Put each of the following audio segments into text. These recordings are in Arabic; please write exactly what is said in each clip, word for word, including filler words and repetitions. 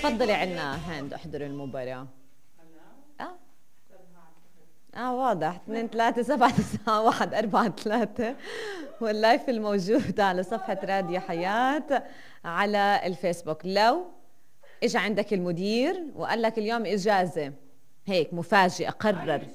تفضلي عنا هند احضر المباراة. اه اه واضح. اثنين ثلاثة سبعة تسعة واحد أربعة ثلاثة واللايف الموجود على صفحة راديو حياة على الفيسبوك. لو اجى عندك المدير وقال لك اليوم اجازة هيك مفاجئة قرر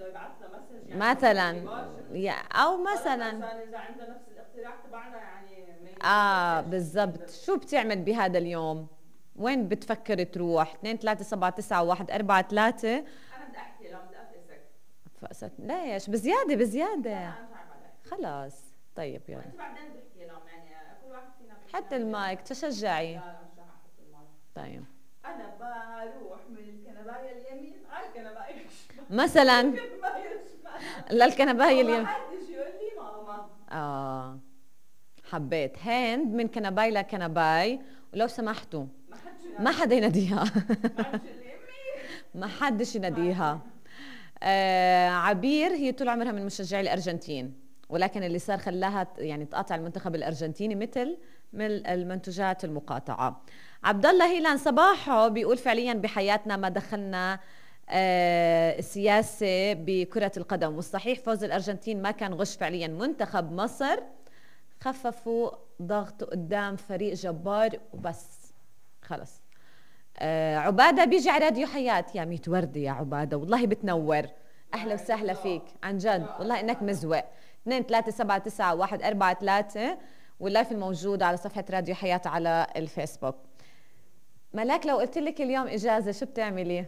مثلا او مثلا اذا عنده نفس الاقتراح تبعنا يعني اه بالضبط، شو بتعمل بهذا اليوم؟ وين بتفكر تروح؟ اثنين ثلاثة سبعة تسعة واحد أربعة ثلاثة. انا بدي احكي لهم بدي افقسك. فقست ليش بزيادة بزيادة؟ لا انا مش عارفه احكي. خلاص طيب يلا. انت بعدين بتحكي لهم يعني كل واحد فينا بيحكي. حتى المايك تشجعي. لا لا مش رح احط المايك. طيب انا بروح من الكنبايه اليمين على الكنبايه الشمال. مثلا الكنبايه الشمال للكنباية اليوم. ما حدش يقول لي ماما. اه حبيت هند من كنباي لكنباي. ولو سمحتوا ما حدش ما حدا يناديها. ما حدش يقول لي امي. ما حدش يناديها. آه عبير هي طول عمرها من مشجعي الارجنتين، ولكن اللي صار خلاها يعني تقاطع المنتخب الارجنتيني مثل من المنتجات المقاطعه. عبد الله هيلان صباحه بيقول فعليا بحياتنا ما دخلنا آه سياسه بكره القدم، والصحيح فوز الارجنتين ما كان غش، فعليا منتخب مصر خففوا ضغط قدام فريق جبار وبس خلص. آه عبادة بيجي على راديو حياة. يا ميت وردة يا عبادة والله بتنور. أهلا وسهلا فيك عن جد والله إنك مزوق. اثنين ثلاثة سبعة تسعة واحد أربعة ثلاثة واللايف الموجود على صفحة راديو حياة على الفيسبوك. ملاك لو قلت لك اليوم إجازة شو بتعملي؟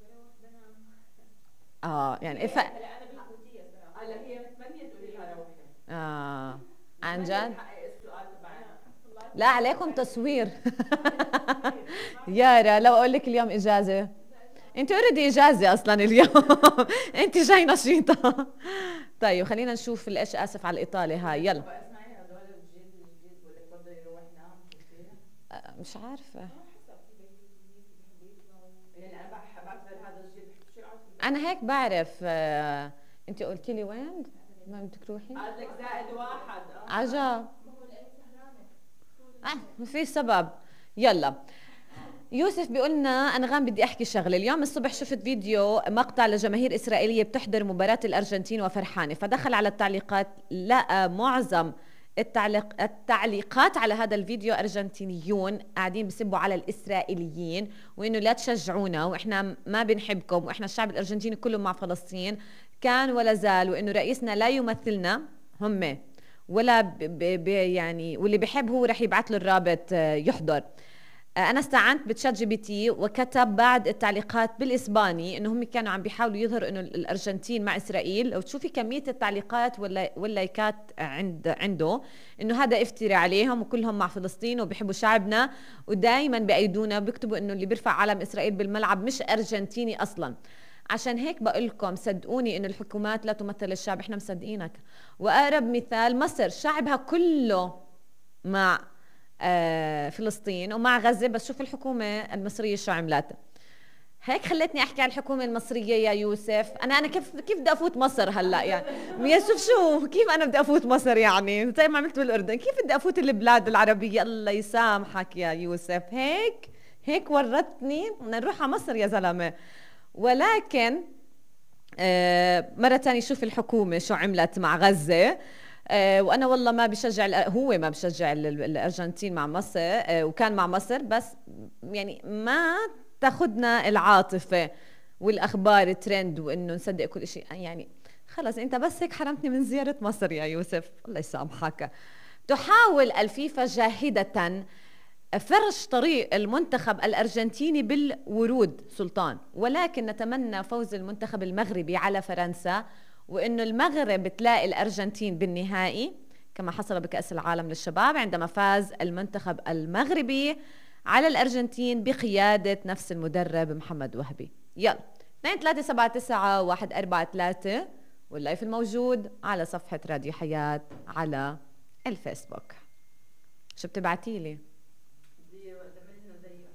آه يعني إف... هلا انا بالكويتيه صراحه. هلا هي متمنيه تقولي لها روحي. آه عن جد؟ السؤال تبعنا. لا عليكم تصوير. يارا لو اقول لك اليوم اجازه. انت اوريدي اجازه اصلا اليوم. انت جاي نشيطه. طيب خلينا نشوف الايش اسف على الايطالي هاي يلا. اسمعي هذول الجيل الجديد بقول لك بده يروح ينام كثير. أه، مش عارفه. حسب في يعني انا بعتبر هذا الجيل بحب شو يقعد. انا هيك بعرف. أه، انت قلتي لي وين ما بدك تروحي؟ قال لك زائد واحد. اه عجب. اه ما في سبب. يلا يوسف بيقولنا أنغام بدي أحكي شغلة. اليوم الصبح شفت فيديو مقطع لجماهير إسرائيلية بتحضر مباراة الأرجنتين وفرحانة، فدخل على التعليقات لقى معظم التعليق التعليقات على هذا الفيديو أرجنتينيون قاعدين بسبوا على الإسرائيليين وإنه لا تشجعونا وإحنا ما بنحبكم وإحنا الشعب الأرجنتيني كله مع فلسطين كان ولا زال، وإنه رئيسنا لا يمثلنا هم ولا ب ب يعني واللي بحب هو رح يبعث له الرابط يحضر. أنا استعنت بتشات جي بي تي وكتب بعد التعليقات بالإسباني إنه هم كانوا عم بيحاولوا يظهروا إنه الأرجنتين مع إسرائيل. لو تشوفي كمية التعليقات ولا واللايكات عند عنده إنه هذا افتراء عليهم وكلهم مع فلسطين وبيحبوا شعبنا ودائما بأيدونا وبيكتبوا إنه اللي بيرفع علم إسرائيل بالملعب مش أرجنتيني أصلا. عشان هيك بقول لكم صدقوني إنه الحكومات لا تمثل الشعب، إحنا مصدقينك. وأقرب مثال مصر شعبها كله مع آه فلسطين ومع غزة، بس شوف الحكومة المصرية شو عملت. هيك خلتني احكي عن الحكومة المصرية يا يوسف. انا انا كيف كيف بدي افوت مصر هلا يعني يا شوف شو كيف انا بدي افوت مصر يعني زي ما عملت بالاردن، كيف بدي افوت البلاد العربية؟ الله يسامحك يا يوسف. هيك هيك ورطتني بدنا نروح على مصر يا زلمة. ولكن آه مرة تانية شوف الحكومة شو عملت مع غزة. آه وانا والله ما بشجع، هو ما بشجع الارجنتين مع مصر. آه وكان مع مصر بس يعني ما تاخدنا العاطفه والاخبار ترند وانه نصدق كل شيء يعني. خلص انت بس هيك حرمتني من زياره مصر يا يوسف الله يسامحك. تحاول الفيفا جاهده فرش طريق المنتخب الأرجنتيني بالورود سلطان، ولكن نتمنى فوز المنتخب المغربي على فرنسا وإنه المغرب تلاقي الأرجنتين بالنهائي كما حصل بكأس العالم للشباب عندما فاز المنتخب المغربي على الأرجنتين بقيادة نفس المدرب محمد وهبي. يلا اثنين ثلاثة سبعة تسعة واحد أربعة ثلاثة واللايف الموجود على صفحة راديو حياة على الفيسبوك. شو بتبعتيلي؟